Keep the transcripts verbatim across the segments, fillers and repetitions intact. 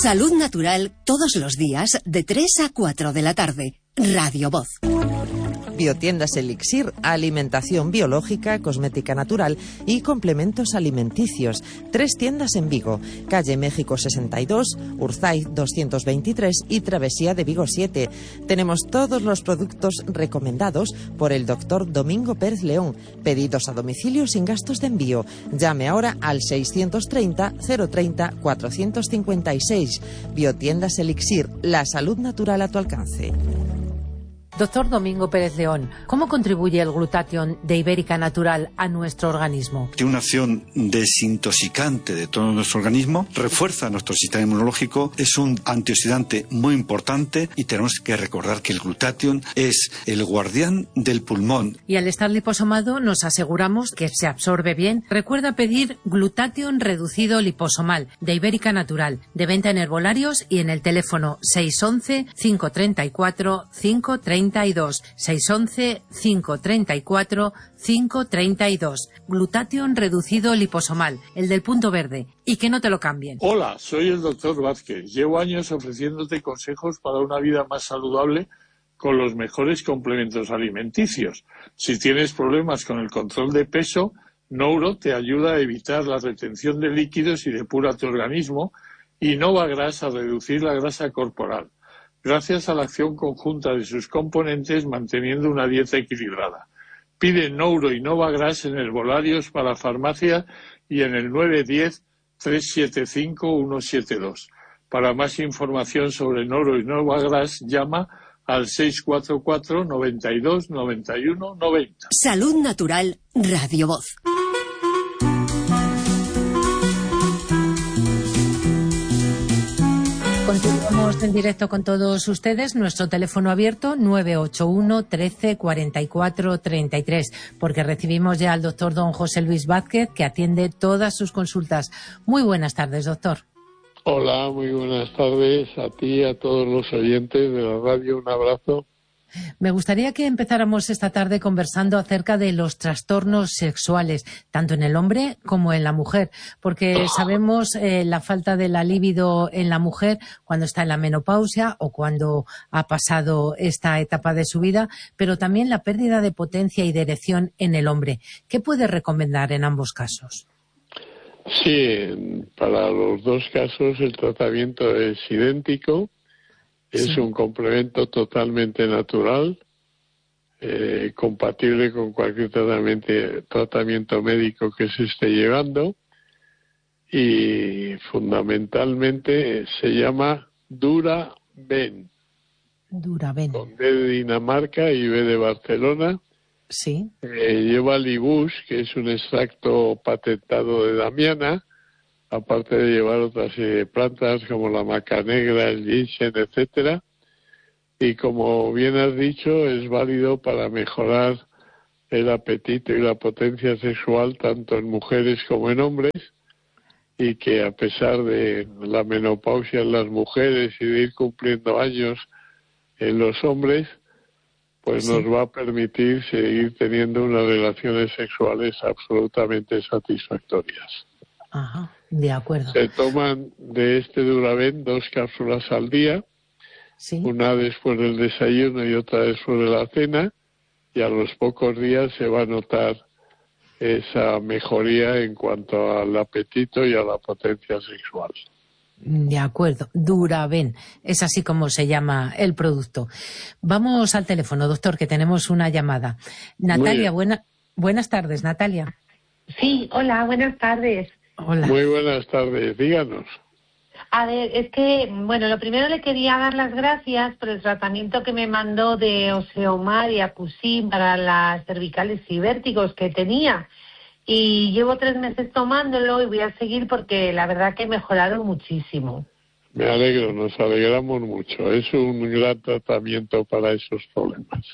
Salud Natural todos los días de tres a cuatro de la tarde. Radio Voz. Biotiendas Elixir, alimentación biológica, cosmética natural y complementos alimenticios. Tres tiendas en Vigo, calle México sesenta y dos, Urzaiz doscientos veintitrés y Travesía de Vigo siete. Tenemos todos los productos recomendados por el doctor Domingo Pérez León. Pedidos a domicilio sin gastos de envío. Llame ahora al seiscientos treinta, cero treinta, cuatrocientos cincuenta y seis. Biotiendas Elixir, la salud natural a tu alcance. Doctor Domingo Pérez León, ¿cómo contribuye el glutatión de Ibérica Natural a nuestro organismo? Tiene una acción desintoxicante de todo nuestro organismo, refuerza nuestro sistema inmunológico, es un antioxidante muy importante y tenemos que recordar que el glutatión es el guardián del pulmón. Y al estar liposomado nos aseguramos que se absorbe bien. Recuerda pedir glutatión reducido liposomal de Ibérica Natural, de venta en herbolarios y en el teléfono seis once, cinco treinta y cuatro, cinco treinta y dos, seis once, cinco treinta y cuatro, cinco treinta y dos. Glutatión reducido liposomal, el del punto verde, y que no te lo cambien. Hola, soy el doctor Vázquez. Llevo años ofreciéndote consejos para una vida más saludable con los mejores complementos alimenticios. Si tienes problemas con el control de peso, Nouro te ayuda a evitar la retención de líquidos y depura tu organismo, y Novagras a reducir la grasa corporal, gracias a la acción conjunta de sus componentes manteniendo una dieta equilibrada. Pide Nouro y Novagras en herbolarios para farmacia y en el nueve uno cero, tres siete cinco, uno siete dos. Para más información sobre Nouro y Novagras, llama al seis cuatro cuatro, noventa y dos, noventa y uno, noventa. Salud Natural, Radio Voz. Continuamos en directo con todos ustedes. Nuestro teléfono abierto nueve ocho uno, trece, cuarenta y cuatro, treinta y tres, porque recibimos ya al doctor don José Luis Vázquez, que atiende todas sus consultas. Muy buenas tardes, doctor. Hola, muy buenas tardes a ti y a todos los oyentes de la radio. Un abrazo. Me gustaría que empezáramos esta tarde conversando acerca de los trastornos sexuales, tanto en el hombre como en la mujer, porque sabemos eh, la falta de la libido en la mujer cuando está en la menopausia o cuando ha pasado esta etapa de su vida, pero también la pérdida de potencia y de erección en el hombre. ¿Qué puede recomendar en ambos casos? Sí, para los dos casos el tratamiento es idéntico. Es sí. un complemento totalmente natural, eh, compatible con cualquier tratamiento, tratamiento médico que se esté llevando, y fundamentalmente se llama Dura-Ben. Dura-Ben. Con D de Dinamarca y B de Barcelona. Sí. Eh, lleva Libush, que es un extracto patentado de Damiana, aparte de llevar otras eh, plantas como la maca negra, el ginseng, etcétera. Y como bien has dicho, es válido para mejorar el apetito y la potencia sexual tanto en mujeres como en hombres, y que a pesar de la menopausia en las mujeres y de ir cumpliendo años en los hombres, pues sí. nos va a permitir seguir teniendo unas relaciones sexuales absolutamente satisfactorias. Ajá. De acuerdo. Se toman de este Duraben dos cápsulas al día, sí. una después del desayuno y otra después de la cena, y a los pocos días se va a notar esa mejoría en cuanto al apetito y a la potencia sexual. De acuerdo, Duraben, es así como se llama el producto. Vamos al teléfono, doctor, que tenemos una llamada. Natalia, buena, buenas tardes, Natalia. Sí, hola, buenas tardes. Hola. Muy buenas tardes, díganos. A ver, es que, bueno, lo primero le quería dar las gracias por el tratamiento que me mandó de Oseomar y Acusim para las cervicales y vértigos que tenía. Y llevo tres meses tomándolo y voy a seguir porque la verdad que he mejorado muchísimo. Me alegro, nos alegramos mucho. Es un gran tratamiento para esos problemas.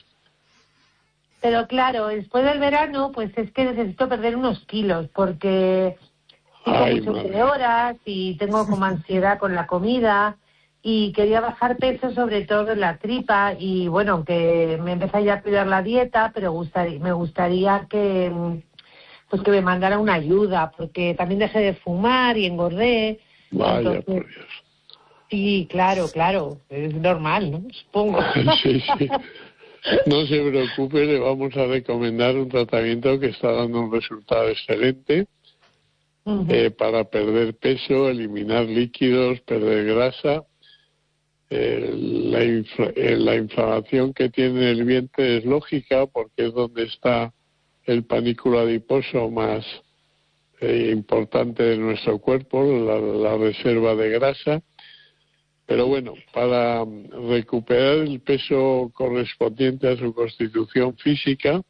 Pero claro, después del verano, pues es que necesito perder unos kilos porque... Ay, tengo mucho de horas y tengo como ansiedad con la comida y quería bajar peso, sobre todo en la tripa, y bueno, aunque me empecé ya a cuidar la dieta, pero gustaría, me gustaría que pues que me mandara una ayuda, porque también dejé de fumar y engordé. Vaya, entonces, por Dios. Sí, claro, claro, es normal, ¿no? Supongo. Sí, sí. No se preocupe, le vamos a recomendar un tratamiento que está dando un resultado excelente uh-huh. eh, para perder peso, eliminar líquidos, perder grasa. Eh, la, infla- eh, la inflamación que tiene el vientre es lógica porque es donde está el panículo adiposo más eh, importante de nuestro cuerpo, la, la reserva de grasa. Pero bueno, para recuperar el peso correspondiente a su constitución física,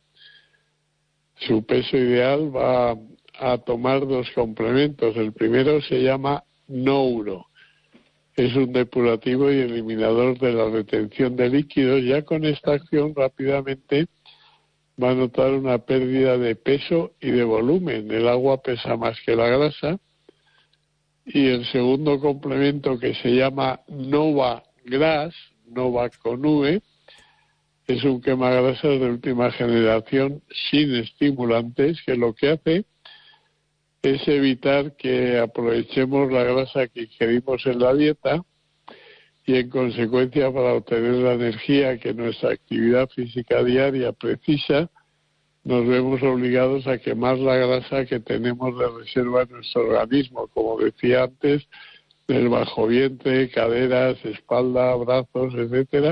su peso ideal va a tomar dos complementos. El primero se llama Nouro. Es un depurativo y eliminador de la retención de líquidos. Ya con esta acción rápidamente va a notar una pérdida de peso y de volumen. El agua pesa más que la grasa. Y el segundo complemento, que se llama Nova Gras, Nova con V, es un quemagrasas de última generación sin estimulantes, que lo que hace es evitar que aprovechemos la grasa que ingerimos en la dieta y, en consecuencia, para obtener la energía que nuestra actividad física diaria precisa, nos vemos obligados a quemar la grasa que tenemos de reserva en nuestro organismo, como decía antes, del bajo vientre, caderas, espalda, brazos, etcétera.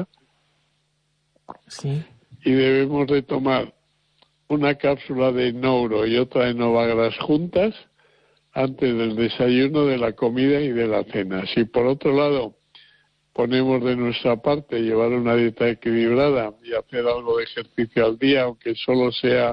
Sí. Y debemos de tomar una cápsula de Nouro y otra de Novagras juntas antes del desayuno, de la comida y de la cena. Si por otro lado ponemos de nuestra parte llevar una dieta equilibrada y hacer algo de ejercicio al día, aunque solo sea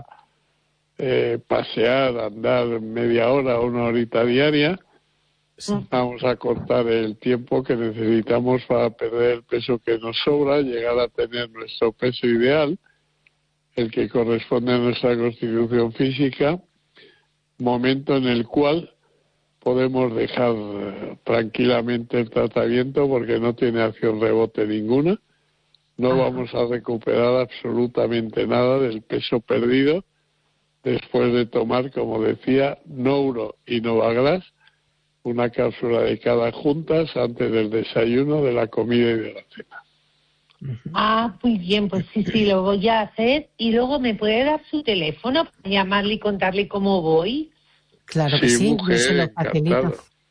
eh, pasear, andar media hora o una horita diaria, sí. Vamos a cortar el tiempo que necesitamos para perder el peso que nos sobra, llegar a tener nuestro peso ideal, el que corresponde a nuestra constitución física, momento en el cual podemos dejar tranquilamente el tratamiento porque no tiene acción rebote ninguna. No Ajá. vamos a recuperar absolutamente nada del peso perdido después de tomar, como decía, Nouro y Novagras, una cápsula de cada juntas antes del desayuno, de la comida y de la cena. Ah, muy bien, pues sí, sí, lo voy a hacer. Y luego, ¿me puede dar su teléfono para llamarle y contarle cómo voy? Claro que sí, sí, mujer, yo se lo facilito.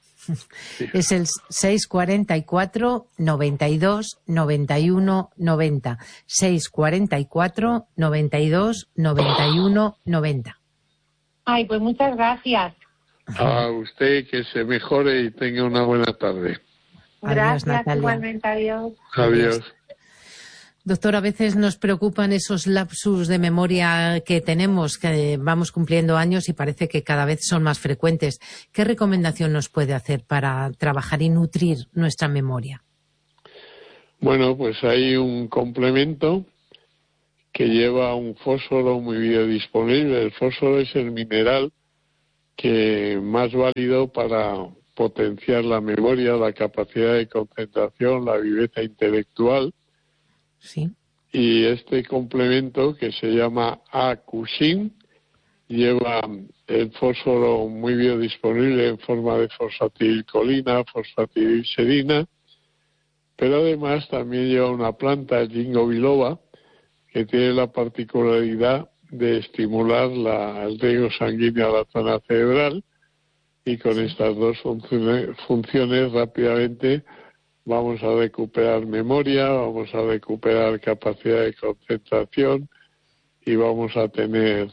Sí. Es el seis cuatro cuatro, noventa y dos, noventa y uno, noventa. seis cuatro cuatro, noventa y dos, noventa y uno, noventa. Ay, pues muchas gracias. A usted, que se mejore y tenga una buena tarde. Gracias, Adiós, Natalia. igualmente, adiós. Adiós. Doctor, a veces nos preocupan esos lapsus de memoria que tenemos, que vamos cumpliendo años y parece que cada vez son más frecuentes. ¿Qué recomendación nos puede hacer para trabajar y nutrir nuestra memoria? Bueno, pues hay un complemento que lleva un fósforo muy biodisponible. El fósforo es el mineral que más válido para potenciar la memoria, la capacidad de concentración, la viveza intelectual. Sí. Y este complemento, que se llama Acusin, lleva el fósforo muy biodisponible en forma de fosfatidilcolina, fosfatidilserina, pero además también lleva una planta, Ginkgo biloba, que tiene la particularidad de estimular la, el riego sanguíneo a la zona cerebral, y con estas dos funciones, funciones rápidamente vamos a recuperar memoria, vamos a recuperar capacidad de concentración y vamos a tener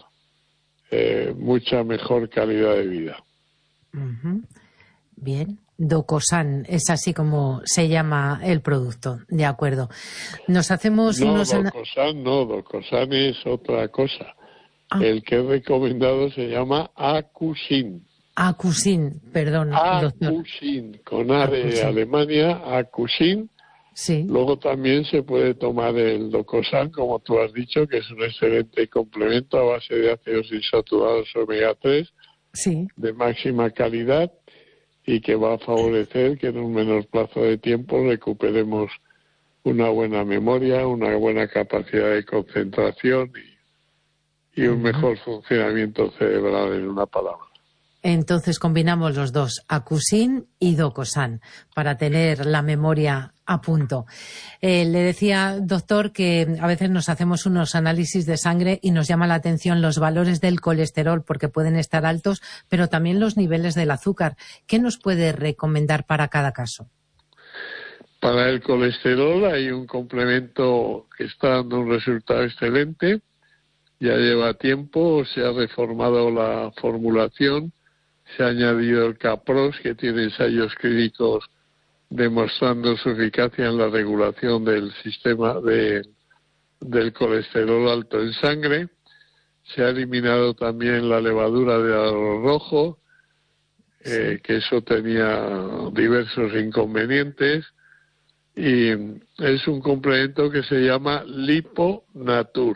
eh, mucha mejor calidad de vida. Uh-huh. Bien. Docosan, es así como se llama el producto, de acuerdo. Nos hacemos no, unos... Docosan no, Docosan es otra cosa. Ah. El que es recomendado se llama Acusin. Acusin, perdón, doctor. Acusin, con A de Acusin. Alemania, Acusin. Sí. Luego también se puede tomar el Docosan, como tú has dicho, que es un excelente complemento a base de ácidos insaturados omega tres, sí. de máxima calidad, y que va a favorecer que en un menor plazo de tiempo recuperemos una buena memoria, una buena capacidad de concentración y, y un uh-huh. mejor funcionamiento cerebral, en una palabra. Entonces combinamos los dos, Acusin y Docosan, para tener la memoria a punto. Eh, le decía, doctor, que a veces nos hacemos unos análisis de sangre y nos llama la atención los valores del colesterol, porque pueden estar altos, pero también los niveles del azúcar. ¿Qué nos puede recomendar para cada caso? Para el colesterol hay un complemento que está dando un resultado excelente. Ya lleva tiempo, se ha reformado la formulación, se ha añadido el Capros, que tiene ensayos clínicos demostrando su eficacia en la regulación del sistema de, del colesterol alto en sangre. Se ha eliminado también la levadura de arroz rojo, eh, que eso tenía diversos inconvenientes. Y es un complemento que se llama Liponatur,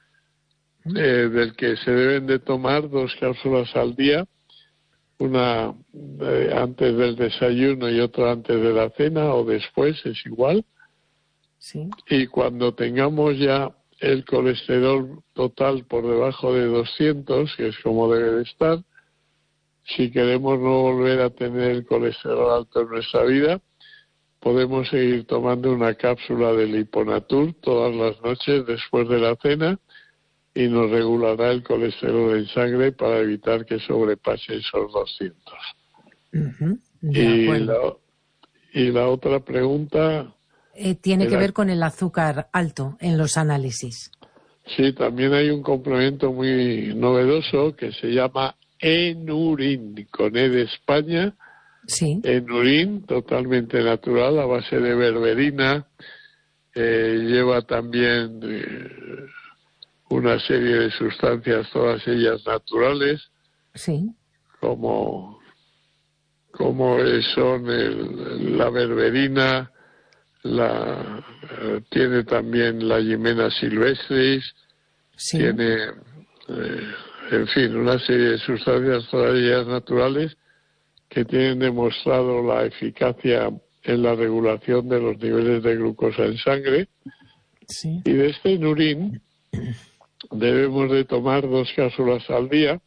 eh, del que se deben de tomar dos cápsulas al día, una eh, antes del desayuno y otra antes de la cena o después, es igual. Sí. Y cuando tengamos ya el colesterol total por debajo de doscientos, que es como debe de estar, si queremos no volver a tener el colesterol alto en nuestra vida, podemos seguir tomando una cápsula de Liponatur todas las noches después de la cena y nos regulará el colesterol en sangre para evitar que sobrepase esos doscientos. Uh-huh. Y, la, y la otra pregunta... Eh, tiene era, que ver con el azúcar alto en los análisis. Sí, también hay un complemento muy novedoso que se llama Enurin, con E de España. Sí. Enurin, totalmente natural, a base de berberina. Eh, lleva también eh, una serie de sustancias, todas ellas naturales. Sí. Como, como son el, la berberina, la, eh, tiene también la Gimena silvestris, sí. tiene, eh, en fin, una serie de sustancias, todas ellas naturales, que tienen demostrado la eficacia en la regulación de los niveles de glucosa en sangre. Sí. Y de este Enurin debemos de tomar dos cápsulas al día,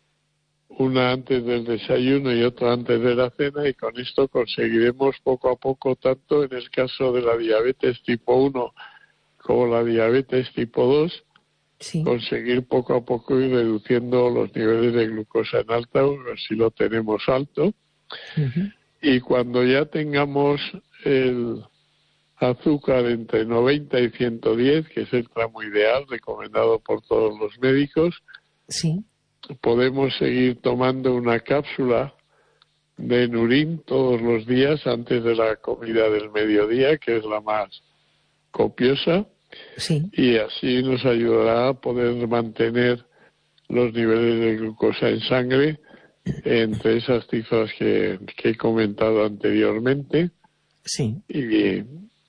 una antes del desayuno y otra antes de la cena, y con esto conseguiremos poco a poco, tanto en el caso de la diabetes tipo uno como la diabetes tipo dos, sí. conseguir poco a poco ir reduciendo los niveles de glucosa en alta, si lo tenemos alto. Uh-huh. Y cuando ya tengamos el azúcar entre noventa y ciento diez, que es el tramo ideal recomendado por todos los médicos, sí. podemos seguir tomando una cápsula de Enurin todos los días antes de la comida del mediodía, que es la más copiosa. Sí. Y así nos ayudará a poder mantener los niveles de glucosa en sangre entre esas cifras que, que he comentado anteriormente. Sí. Y,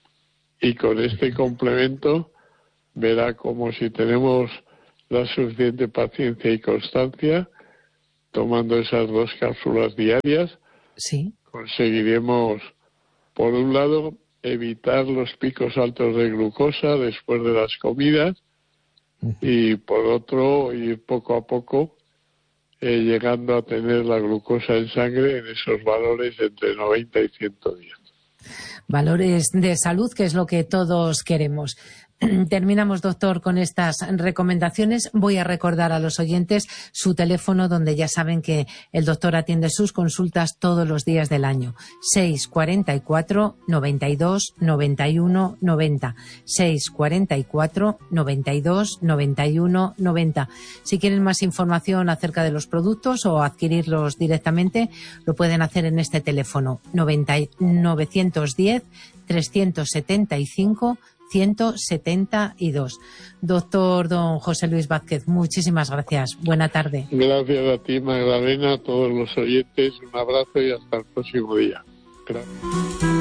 y con este complemento verá como si tenemos la suficiente paciencia y constancia, tomando esas dos cápsulas diarias, sí. conseguiremos, por un lado, evitar los picos altos de glucosa después de las comidas, uh-huh. y por otro, ir poco a poco eh, llegando a tener la glucosa en sangre en esos valores entre noventa y ciento diez. Valores de salud, que es lo que todos queremos. Terminamos, doctor, con estas recomendaciones. Voy a recordar a los oyentes su teléfono, donde ya saben que el doctor atiende sus consultas todos los días del año. seis cuarenta y cuatro, noventa y dos, noventa y uno, noventa. seis cuarenta y cuatro, noventa y dos, noventa y uno, noventa. Si quieren más información acerca de los productos o adquirirlos directamente, lo pueden hacer en este teléfono noventa, novecientos diez, trescientos setenta y cinco, ciento setenta y dos. Doctor don José Luis Vázquez, muchísimas gracias. Buena tarde. Gracias a ti, Magdalena, a todos los oyentes. Un abrazo y hasta el próximo día. Gracias.